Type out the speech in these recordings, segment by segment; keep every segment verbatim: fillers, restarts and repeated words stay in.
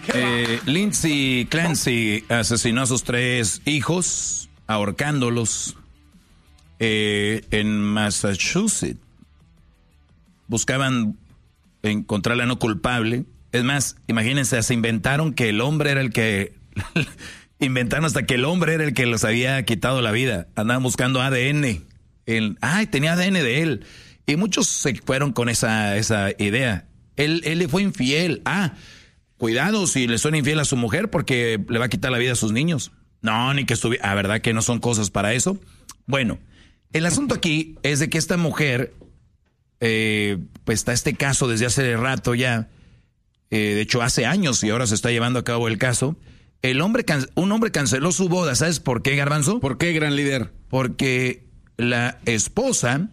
Eh, Lindsay Clancy asesinó a sus tres hijos, ahorcándolos eh, en Massachusetts. Buscaban encontrarla no culpable. Es más, imagínense, se inventaron que el hombre era el que... inventaron hasta que el hombre era el que les había quitado la vida. Andaban buscando A D N. El, ay, tenía A D N de él. Y muchos se fueron con esa, esa idea. Él, él le fue infiel. Ah, cuidado si le suena infiel a su mujer porque le va a quitar la vida a sus niños. No, ni que estuviera... Ah, ¿verdad que no son cosas para eso? Bueno, el asunto aquí es de que esta mujer... Eh, pues está este caso desde hace rato ya. Eh, de hecho, hace años y ahora se está llevando a cabo el caso. El hombre can- un hombre canceló su boda. ¿Sabes por qué, Garbanzo? ¿Por qué, gran líder? Porque la esposa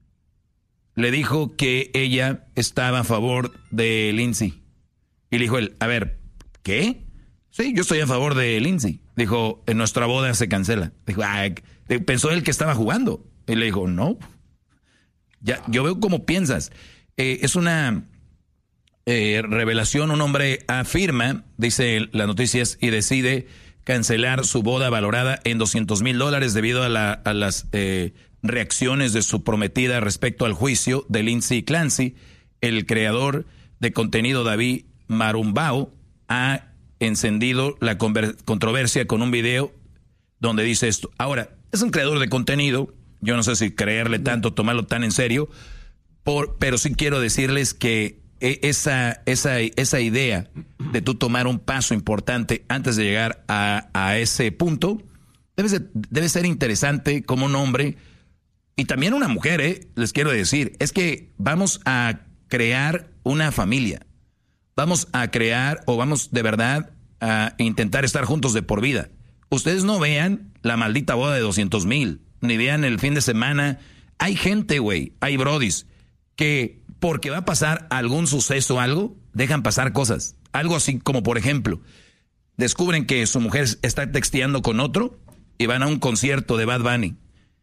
le dijo que ella estaba a favor de Lindsay. Y le dijo él, a ver, ¿qué? Sí, yo estoy a favor de Lindsay. Dijo, en nuestra boda se cancela. Dijo, ay, pensó él que estaba jugando. Y le dijo, no. Ya, yo veo cómo piensas. Eh, es una eh, revelación. Un hombre afirma, dice las noticias, y decide cancelar su boda valorada en doscientos mil dólares debido a, la, a las eh, reacciones de su prometida respecto al juicio de Lindsay Clancy. El creador de contenido David Marumbao ha encendido la controversia con un video donde dice esto. Ahora, es un creador de contenido. Yo no sé si creerle tanto, tomarlo tan en serio, por, pero sí quiero decirles que esa, esa, esa idea de tú tomar un paso importante antes de llegar a, a ese punto, debe ser, debe ser interesante como un hombre y también una mujer, ¿eh? Les quiero decir, es que vamos a crear una familia, vamos a crear o vamos de verdad a intentar estar juntos de por vida. Ustedes no vean la maldita boda de doscientos mil. Ni vean el fin de semana. Hay gente, güey, hay brodis, que porque va a pasar algún suceso o algo, dejan pasar cosas. Algo así como, por ejemplo, descubren que su mujer está texteando con otro y van a un concierto de Bad Bunny.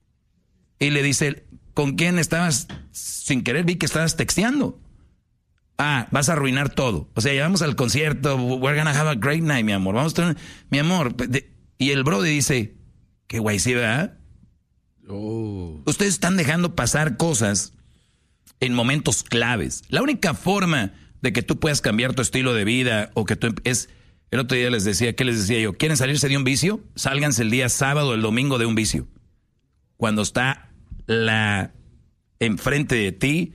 Y le dice, ¿con quién estabas? Sin querer vi que estabas texteando. Ah, vas a arruinar todo. O sea, llevamos al concierto, we're gonna have a great night, mi amor. Vamos a tener, mi amor. Y el brody dice, qué guay, sí, ¿verdad? Oh. Ustedes están dejando pasar cosas en momentos claves. La única forma de que tú puedas cambiar tu estilo de vida o que tú es, el otro día les decía, ¿qué les decía yo? ¿Quieren salirse de un vicio? Sálganse el día sábado o el domingo de un vicio. Cuando está la enfrente de ti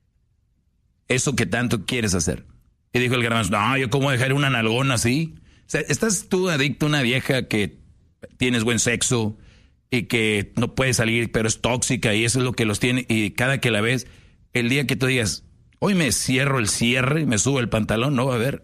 eso que tanto quieres hacer. Y dijo el Garbanzo, no, yo cómo dejar una nalgona así. O sea, estás tú adicto a una vieja que tienes buen sexo y que no puede salir, pero es tóxica y eso es lo que los tiene. Y cada que la ves, el día que tú digas, hoy me cierro el cierre, me subo el pantalón, no va a haber.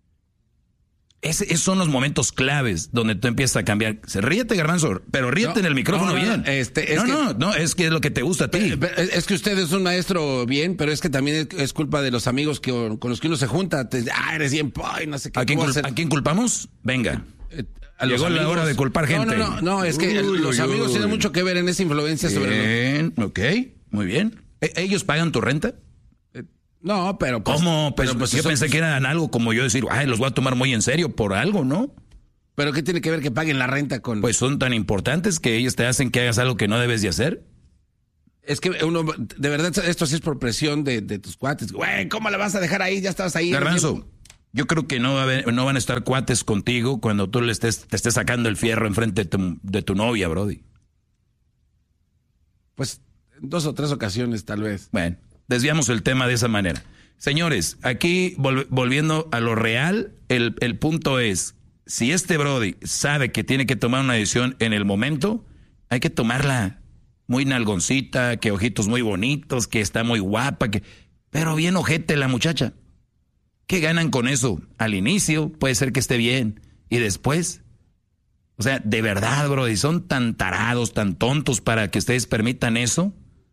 Ese, esos son los momentos claves donde tú empiezas a cambiar. Se ríete, Garbanzo, pero ríete no, en el micrófono no, no, bien. Este, es no, que, no, no, es que es lo que te gusta a ti. Pero, pero es que usted es un maestro bien, pero es que también es, es culpa de los amigos que, con los que uno se junta. Te, ah, eres bien, poy, no sé qué. ¿A quién, cul- ¿A quién culpamos? Venga. Eh, Llegó la hora de culpar gente. No, no, no, no es que uy, los uy, amigos uy. tienen mucho que ver en esa influencia bien, sobre los... ok, muy bien. ¿E- ¿Ellos pagan tu renta? Eh, no, pero... Pues, ¿Cómo? Pues, pero, pues yo eso, pensé que eran algo como yo decir, ay, los voy a tomar muy en serio por algo, ¿no? ¿Pero qué tiene que ver que paguen la renta con...? Pues son tan importantes que ellos te hacen que hagas algo que no debes de hacer. Es que uno, de verdad, esto sí es por presión de, de tus cuates. Güey, ¿cómo la vas a dejar ahí? Ya estabas ahí. Garbanzo, yo creo que no, va a haber, no van a estar cuates contigo cuando tú le estés, te estés sacando el fierro enfrente de tu, de tu novia, brody. Pues en dos o tres ocasiones, tal vez. Bueno, desviamos el tema de esa manera. Señores, aquí vol- volviendo a lo real, el, el punto es, si este brody sabe que tiene que tomar una decisión en el momento, hay que tomarla muy nalgoncita, que ojitos muy bonitos, que está muy guapa, que pero bien ojete la muchacha. ¿Qué ganan con eso? Al inicio puede ser que esté bien. ¿Y después? O sea, de verdad, bro, y son tan tarados, tan tontos para que ustedes permitan eso.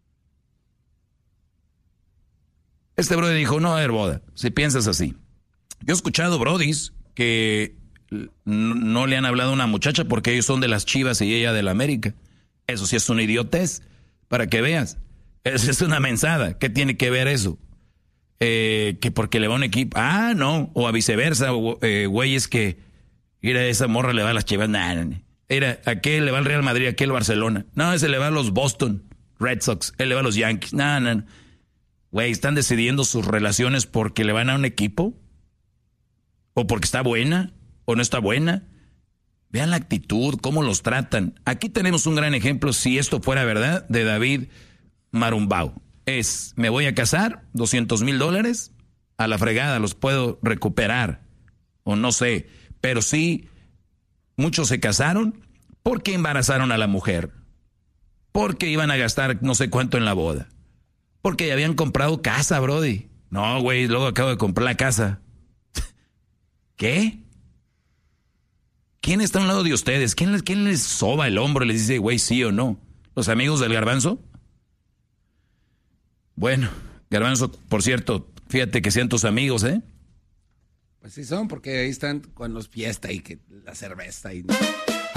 Este brody dijo, no va a haber boda, si piensas así. Yo he escuchado brodis que no le han hablado a una muchacha porque ellos son de las Chivas y ella de la América. Eso sí es una idiotez, para que veas. Eso es una mensada. ¿Qué tiene que ver eso? eh, que porque le va a un equipo. Ah, no. O a viceversa, o, eh, güeyes que, mira, esa morra le va a las Chivas. Nah, nah, nah. Era, aquel le va al Real Madrid, aquel Barcelona. No, ese le va a los Boston Red Sox, él le va a los Yankees. No, no, no. Güey, ¿están decidiendo sus relaciones porque le van a un equipo? ¿O porque está buena? ¿O no está buena? Vean la actitud, cómo los tratan. Aquí tenemos un gran ejemplo, si esto fuera verdad, de David Marumbao. Es, me voy a casar, doscientos mil dólares, a la fregada, los puedo recuperar. O no sé, pero sí, muchos se casaron porque embarazaron a la mujer. Porque iban a gastar no sé cuánto en la boda. Porque ya habían comprado casa, brody. No, güey, luego acabo de comprar la casa. ¿Qué? ¿Quién está a un lado de ustedes? ¿Quién les, quién les soba el hombro y les dice, güey, sí o no? ¿Los amigos del Garbanzo? Bueno, Garbanzo, por cierto, fíjate que sean tus amigos, ¿eh? Pues sí son, porque ahí están con los fiesta y que la cerveza y...